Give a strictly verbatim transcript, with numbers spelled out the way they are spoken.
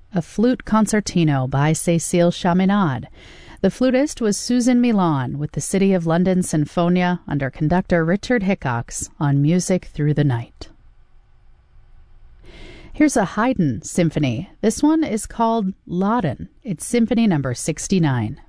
a flute concertino by Cécile Chaminade. The flutist was Susan Milan with the City of London Sinfonia under conductor Richard Hickox on Music Through the Night. Here's a Haydn symphony. This one is called Laden. It's Symphony number sixty-nine.